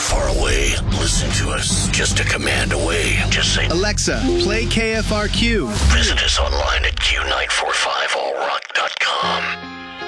far away. Listen to us just a command away. Just say, Alexa, play KFRQ. Visit us online at QNews.